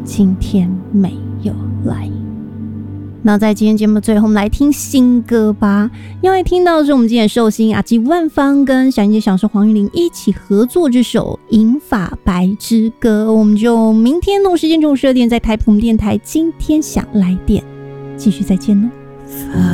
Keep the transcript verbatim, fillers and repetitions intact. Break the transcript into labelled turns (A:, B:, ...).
A: 今天没有来。那在今天节目最后，我们来听新歌吧。要来听到的是我们今天的寿星阿基万芳跟小燕姐享受黄韵玲一起合作这首《银发白之歌》。我们就明天同时间中午十二点在台普电台今天想来电继续再见喽。